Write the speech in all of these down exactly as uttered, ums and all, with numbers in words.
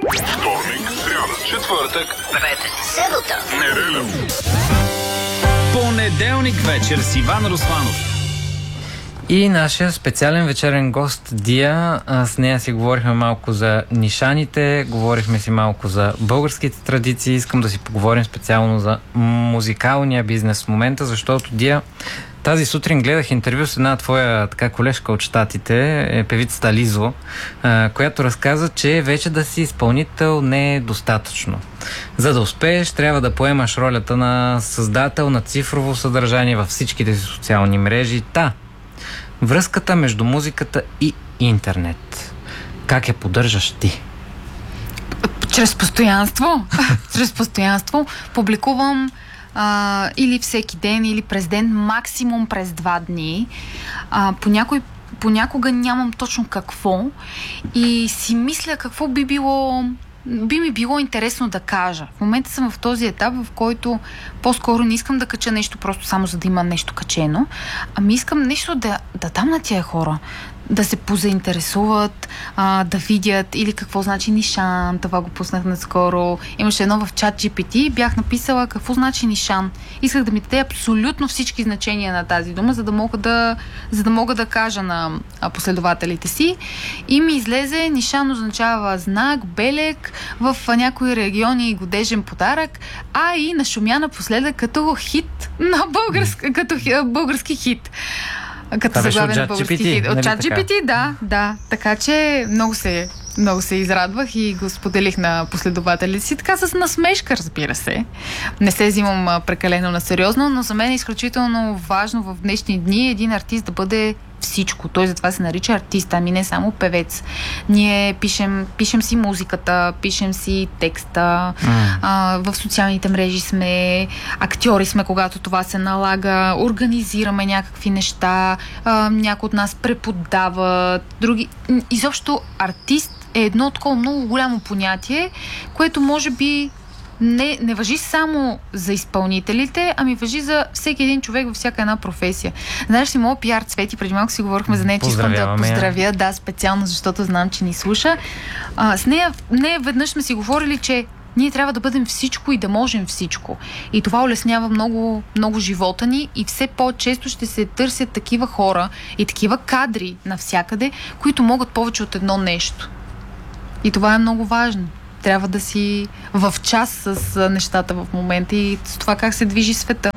Вторник, сряда, четвъртък, петък, събота, неделя. Понеделник вечер с Иван Русланов. И нашия специален вечерен гост Дия. С нея си говорихме малко за нишаните, говорихме си малко за българските традиции. Искам да си поговорим специално за музикалния бизнес в момента, защото Дия, тази сутрин гледах интервю с една твоя така колежка от щатите, е певицата Лизо, която разказа, че вече да си изпълнител не е достатъчно. За да успееш, трябва да поемаш ролята на създател на цифрово съдържание във всичките си социални мрежи. Та, връзката между музиката и интернет. Как я поддържаш ти? Чрез постоянство. Чрез постоянство. Публикувам а, или всеки ден, или през ден, максимум през два дни. А, по някой, понякога нямам точно какво и си мисля какво би било... би ми било интересно да кажа. В момента съм в този етап, в който по-скоро не искам да кача нещо просто само за да има нещо качено, ами искам нещо да, да дам на тия хора, да се позаинтересуват, а, да видят или какво значи нишан. Това го пуснах наскоро. Имаше едно в чат джи пи ти, бях написала какво значи нишан. Исках да ми даде абсолютно всички значения на тази дума, за да мога да, за да, мога да кажа на последователите си. И ми излезе: нишан означава знак, белег, в някои региони годежен подарък, а и нашумя напоследък като хит на български, като български хит. Като заглавен на български хит. От чат джи пи ти, да, да. Така че много се, много се израдвах и го споделих на последователите си. Така с насмешка, разбира се. Не се взимам прекалено на сериозно, но за мен е изключително важно в днешни дни един артист да бъде всичко. Той затова се нарича артист, ами не само певец. Ние пишем, пишем си музиката, пишем си текста, mm. а, в социалните мрежи сме, актьори сме, когато това се налага, организираме някакви неща, а, някои от нас преподават, други... Изобщо артист е едно такова много голямо понятие, което може би Не, не важи само за изпълнителите, ами важи за всеки един човек във всяка една професия. Знаеш ли, моят пиар Цвети, преди малко си говорихме за нея, че искам да поздравя, да, специално, защото знам, че ни слуша. А, с нея, нея веднъж сме си говорили, че ние трябва да бъдем всичко и да можем всичко. И това улеснява много, много живота ни и все по-често ще се търсят такива хора и такива кадри навсякъде, които могат повече от едно нещо. И това е много важно. Трябва да си в час с нещата в момента и с това как се движи света.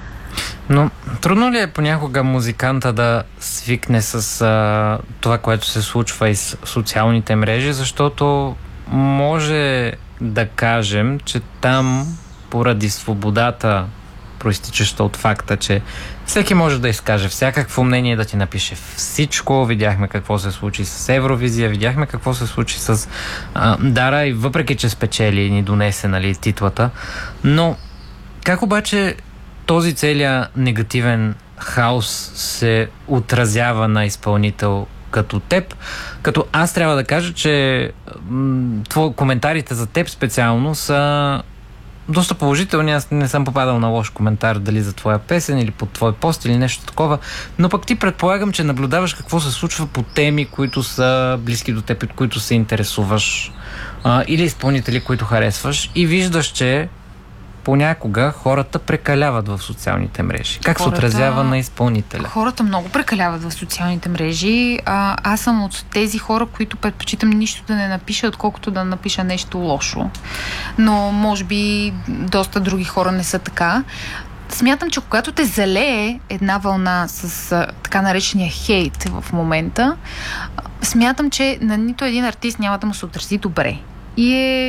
Но трудно ли е понякога музиканта да свикне с а, това, което се случва и с социалните мрежи, защото може да кажем, че там поради свободата, проистичаща от факта, че всеки може да изкаже всякакво мнение, да ти напише всичко. Видяхме какво се случи с Евровизия, видяхме какво се случи с а, Дара и въпреки, че спечели и ни донесе, нали, титлата. Но как обаче този целият негативен хаос се отразява на изпълнител като теб? Като аз трябва да кажа, че м- твои коментарите за теб специално са доста положителни. Аз не съм попадал на лош коментар дали за твоя песен или под твой пост или нещо такова, но пък ти предполагам, че наблюдаваш какво се случва по теми, които са близки до теб, от които се интересуваш, а, или изпълнители, които харесваш, и виждаш, че понякога хората прекаляват в социалните мрежи. Как хората, се отразява на изпълнителя? Хората много прекаляват в социалните мрежи. А, аз съм от тези хора, които предпочитам нищо да не напиша, отколкото да напиша нещо лошо. Но може би доста други хора не са така. Смятам, че когато те залее една вълна с а, така наречения хейт в момента, смятам, че на нито един артист няма да му се отрази добре. И е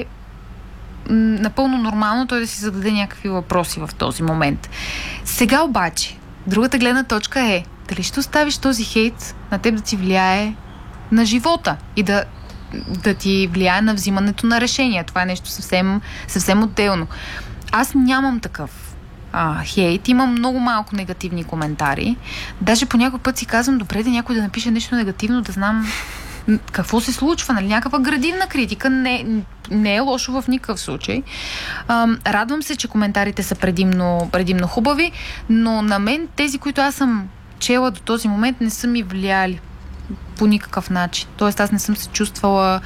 напълно нормално той да си зададе някакви въпроси в този момент. Сега обаче, другата гледна точка е дали ще оставиш този хейт на теб да ти влияе на живота и да, да ти влияе на взимането на решения. Това е нещо съвсем, съвсем отделно. Аз нямам такъв а, хейт, имам много малко негативни коментари. Даже по някой път си казвам, добре да някой да напише нещо негативно, да знам какво се случва, нали? Някаква градивна критика не, не е лошо в никакъв случай. А, радвам се, че коментарите са предимно, предимно хубави, но на мен тези, които аз съм чела до този момент, не са ми влияли. по никакъв начин. Тоест аз не съм се чувствала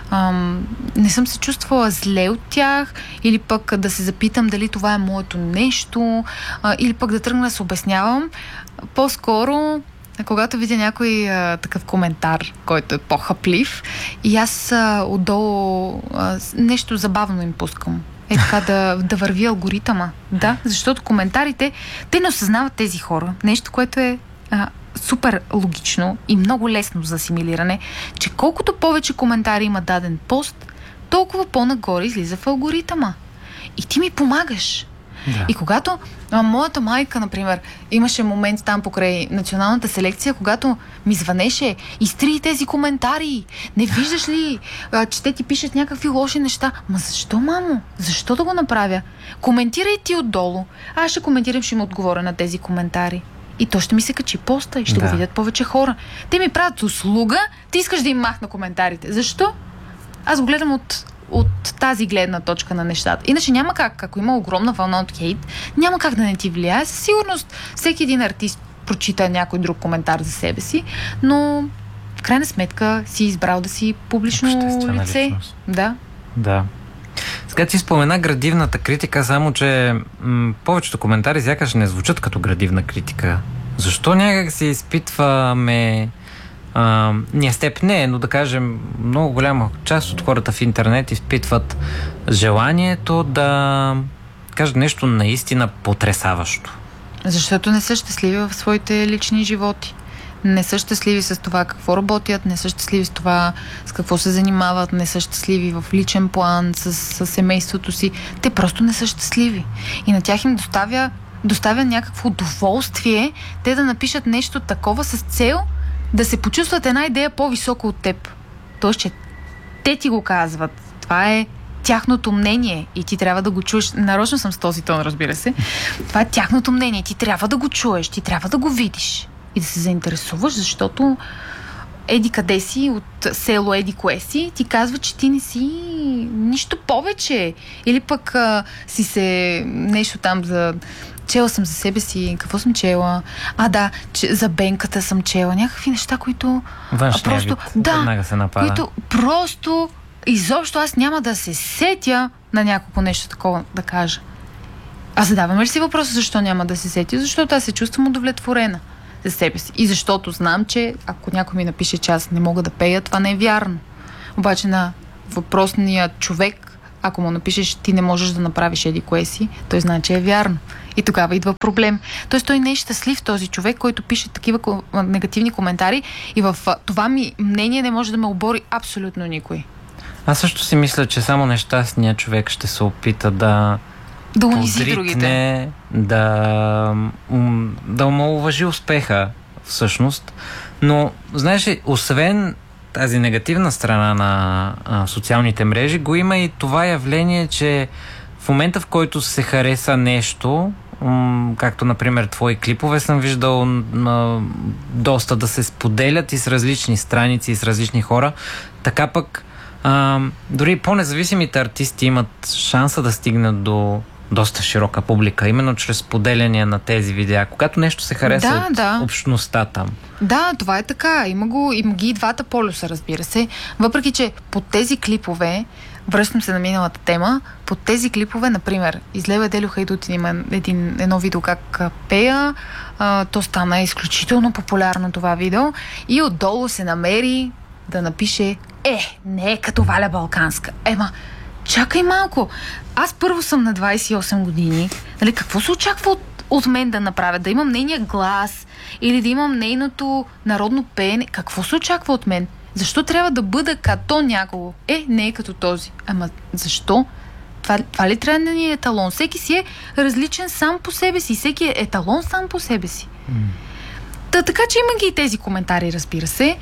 ам, не съм се чувствала зле от тях, или пък да се запитам дали това е моето нещо, а, или пък да тръгна да се обяснявам. По-скоро, когато видя някой а, такъв коментар, който е по-хъплив, и аз а, отдолу а, нещо забавно им пускам. Е така да, да върви алгоритъма. Да, защото коментарите, те не осъзнават тези хора. Нещо, което е а, супер логично и много лесно за асимилиране, че колкото повече коментари има даден пост, толкова по-нагоре излиза в алгоритъма. И ти ми помагаш. Да. И когато а, моята майка, например, имаше момент там покрай националната селекция, когато ми звънеше: изтри тези коментари, не виждаш ли, а, че те ти пишат някакви лоши неща. Ма защо, мамо? Защо да го направя? Коментирай ти отдолу. Аз ще коментирам, ще им отговоря на тези коментари. И то ще ми се качи поста и ще Да. го видят повече хора. Те ми правят услуга, ти искаш да им махна коментарите. Защо? Аз го гледам от, от тази гледна точка на нещата. Иначе няма как, ако има огромна вълна от хейт, няма как да не ти влияе. Със сигурност всеки един артист прочита някой друг коментар за себе си, но в крайна сметка си избрал да си публично Обществена лице. личност. Да. Да. Сега ти спомена градивната критика, само че м- повечето коментари сякаш не звучат като градивна критика. Защо някак си изпитваме... А, ние с теб не, но да кажем, много голяма част от хората в интернет изпитват желанието да кажат нещо наистина потресаващо. Защото не са щастливи в своите лични животи. Не са щастливи с това какво работят, не са щастливи с това с какво се занимават, не са щастливи в личен план, с, с семейството си. Те просто не са щастливи. И на тях им доставя, доставя някакво удоволствие те да напишат нещо такова с цел да се почувстват една идея по-високо от теб. Тоест, че те ти го казват. Това е тяхното мнение и ти трябва да го чуеш. Нарочно съм с този тон, разбира се. Това е тяхното мнение. Ти трябва да го чуеш, ти трябва да го видиш и да се заинтересуваш, защото еди къде си, от село еди кое си, ти казва, че ти не си нищо повече. Или пък а, си се нещо там за... Чела съм за себе си, какво съм чела? А, да, че, за Бенката съм чела. Някакви неща, които... Външния просто, вид да, веднага се напада. които просто изобщо аз няма да се сетя на няколко нещо такова да кажа. А задаваме ли си въпроса защо няма да се сетя? Защото аз се чувствам удовлетворена за себе си. И защото знам, че ако някой ми напише, че аз не мога да пея, това не е вярно. Обаче на въпросния човек, ако му напишеш, ти не можеш да направиш еди кое си, той знае, че е вярно. И тогава идва проблем. Тоест той не е щастлив, този човек, който пише такива негативни коментари, и в това ми мнение не може да ме обори абсолютно никой. Аз също си мисля, че само нещастният човек ще се опита да Да унизи другите. подритне, да, м, да омаловажи успеха всъщност. Но, знаеш ли, освен тази негативна страна на а, социалните мрежи, го има и това явление, че в момента, в който се хареса нещо, м, както, например, твои клипове съм виждал м, доста да се споделят и с различни страници, и с различни хора, така пък а, дори по-независимите артисти имат шанса да стигнат до доста широка публика, именно чрез споделяне на тези видеа, когато нещо се хареса Да, от да. общността там. Да, това е така. Има, го, има ги и двата полюса, разбира се. Въпреки, че под тези клипове, връщам се на миналата тема, под тези клипове, например, излева Делю Хайдутин, има един, едно видео как пея, а, то стана изключително популярно това видео, и отдолу се намери да напише: е, не е като Валя Балканска. Ема, чакай малко. Аз първо съм на двайсет и осем години. Нали, какво се очаква от, от мен да направя? Да имам нейния глас или да имам нейното народно пеене? Какво се очаква от мен? Защо трябва да бъда като някого? Е, не е като този. Ама защо? Това, това ли трябва да ни е еталон? Всеки си е различен сам по себе си. Всеки е еталон сам по себе си. Mm. Та, така че има ги и тези коментари, разбира се.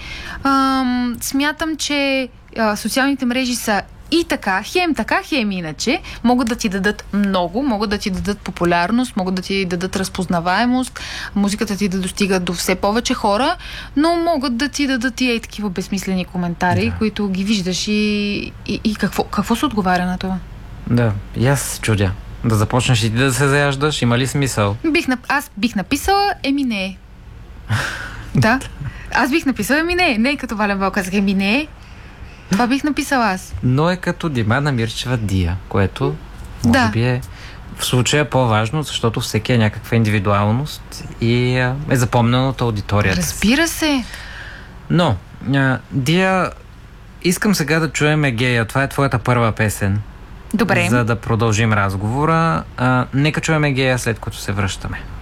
Ам, смятам, че а, социалните мрежи са и така, хем така, хем иначе. Могат да ти дадат много, могат да ти дадат популярност, могат да ти дадат разпознаваемост, музиката ти да достига до все повече хора, но могат да ти дадат и ей такива безсмислени коментари, Да. които ги виждаш и, и, и какво, какво се отговаря на това? Да, и аз се чудя. Да започнеш и ти да се заяждаш, има ли смисъл? Бих, нап... Аз бих написала, еми не. Да. Аз бих написала ми не. Не като Вален Вал казах, ми не. Това бих написала аз. Но е като Димана Мирчева Дия, което може Да. би е в случая по-важно, защото всеки е някаква индивидуалност и а, е запомнено от аудиторията. Разбира се. Но, а, Дия, искам сега да чуем Егея. Това е твоята първа песен. Добре. За да продължим разговора. А, нека чуем Егея, след като се връщаме.